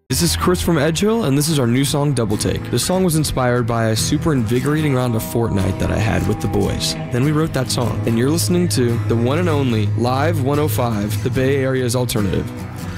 This is Chris from Edgehill, and this is our new song, Double Take. This song was inspired by a super invigorating round of Fortnite that I had with the boys. Then we wrote that song, and you're listening to the one and only Live 105, the Bay Area's alternative.